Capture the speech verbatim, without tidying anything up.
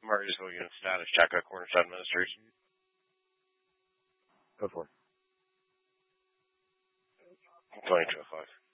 Murraysville unit status check at Cornerstone Ministries. Go for it. twenty-two oh five.